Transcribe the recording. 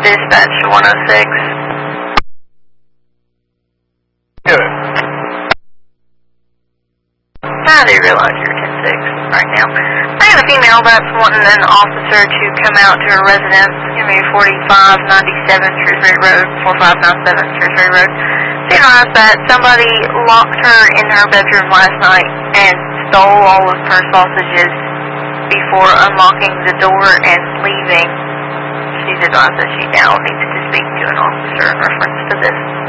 Dispatch 106. Good. I do realize you're 10-6 right now. I got a female that's wanting an officer to come out to her residence. Give me 4597 Shrewsbury Road, 4597 Shrewsbury Road. She advised that somebody locked her in her bedroom last night and stole all of her sausages before unlocking the door and leaving. She's advised that she now needs to speak to an officer in reference to this.